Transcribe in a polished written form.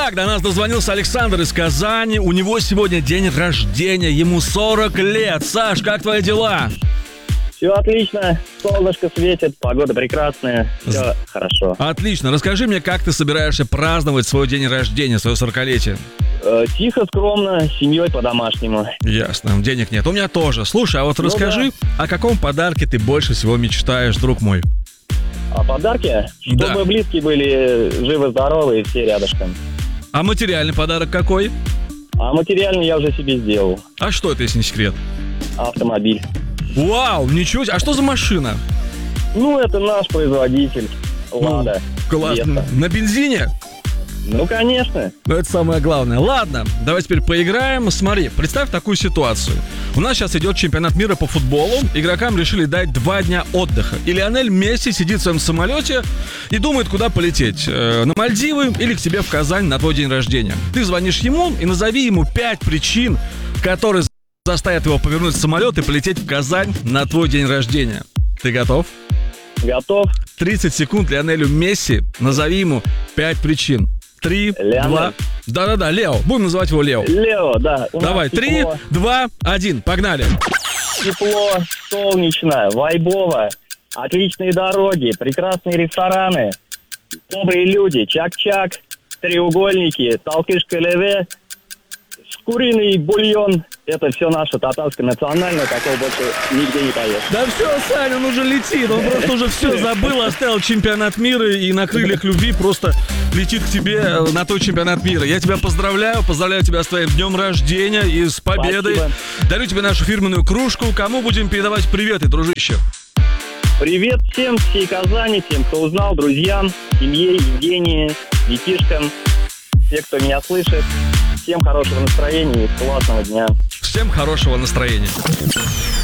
Итак, до нас дозвонился Александр из Казани. У него сегодня день рождения, ему 40 лет. Саш, как твои дела? Все отлично, солнышко светит, погода прекрасная, все хорошо. Отлично. Расскажи мне, как ты собираешься праздновать свой день рождения, свое 40-летие? Тихо, скромно, с семьей по-домашнему. Ясно, денег нет. У меня тоже. Слушай, а вот расскажи, о каком подарке ты больше всего мечтаешь, друг мой? А подарки? Да. Чтобы близкие были живы-здоровы и все рядышком. А материальный подарок какой? А материальный я уже себе сделал. А что это, если не секрет? Автомобиль. Вау, ничего себе. А что за машина? Ну, это наш производитель. Лада. Классно. Веста. На бензине? Ну, конечно. Ну, это самое главное. Ладно, давай теперь поиграем. Смотри, представь такую ситуацию. У нас сейчас идет чемпионат мира по футболу. Игрокам решили дать 2 дня отдыха. И Лионель Месси сидит в своем самолете и думает, куда полететь. На Мальдивы или к тебе в Казань на твой день рождения. Ты звонишь ему и назови ему 5 причин, которые заставят его повернуть самолет и полететь в Казань на твой день рождения. Ты готов? Готов. 30 секунд Лионелю Месси. Назови ему 5 причин. 3, Леонель. 2... Да-да-да, Лео. Будем называть его Лео. Лео, да. У нас Давай, 3, тепло, 2, 1. Погнали. тепло, солнечно, вайбово, отличные дороги, прекрасные рестораны, добрые люди, чак-чак, треугольники, толкыш-калеве, куриный бульон. Это все наше татарское национальное, такого больше нигде не поешь. Да все, Саня, он уже летит. Он просто уже все забыл, оставил чемпионат мира и на крыльях любви просто летит к тебе на той чемпионат мира. Я тебя поздравляю тебя с твоим днем рождения и с победой. Спасибо. Дарю тебе нашу фирменную кружку. Кому будем передавать приветы, дружище? Привет всем, всей Казани, всем, кто узнал, друзьям, семье, Евгении, детишкам, все, кто меня слышит. Всем хорошего настроения и классного дня. Всем хорошего настроения.